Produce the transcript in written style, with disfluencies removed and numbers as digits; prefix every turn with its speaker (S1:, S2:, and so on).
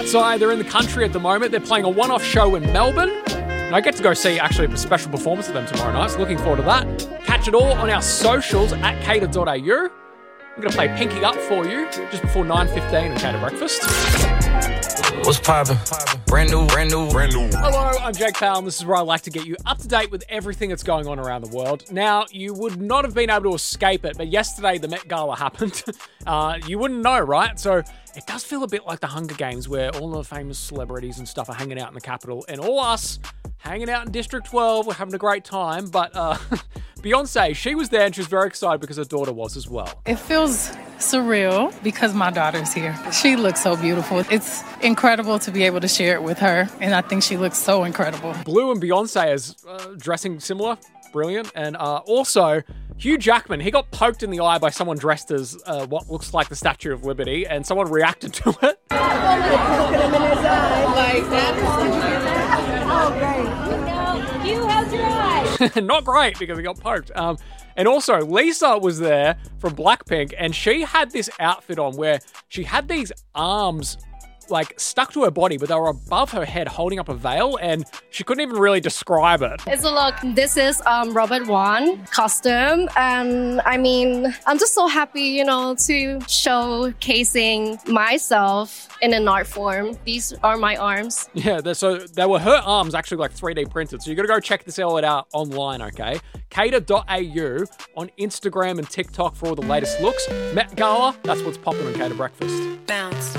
S1: stateside. They're in the country at the moment. They're playing a one-off show in Melbourne. And I get to go see actually a special performance of them tomorrow night, so looking forward to that. Catch it all on our socials at cater.au. I'm going to play Pinky Up for you just before 9:15 on Cater Breakfast.
S2: What's poppin'? Brand new.
S1: Hello, I'm Jake Powell, and this is where I like to get you up to date with everything that's going on around the world. Now, you would not have been able to escape it, but yesterday the Met Gala happened. You wouldn't know, right? So it does feel a bit like the Hunger Games, where all the famous celebrities and stuff are hanging out in the capital, and all us hanging out in District 12. We're having a great time, but Beyonce, she was there and she was very excited because her daughter was as well.
S3: It feels surreal because my daughter's here. She looks so beautiful. It's incredible to be able to share it with her, and I think she looks so incredible.
S1: Blue and Beyonce is dressing similar. Brilliant. And also, Hugh Jackman, he got poked in the eye by someone dressed as what looks like the Statue of Liberty, and someone reacted to it.
S4: Hugh, how's your eye?
S1: Not great, because he got poked. And also, Lisa was there from Blackpink, and she had this outfit on where she had these arms like stuck to her body, but they were above her head holding up a veil, and she couldn't even really describe it.
S4: It's a look. This is Robert Wan costume. I mean, I'm just so happy, to showcasing myself in an art form. These are my arms.
S1: Yeah, so they were her arms actually like 3D printed. So you got to go check this all out online, okay? Cater.au on Instagram and TikTok for all the latest looks. Met Gala, that's what's popping on Cater Breakfast.
S5: Bounce.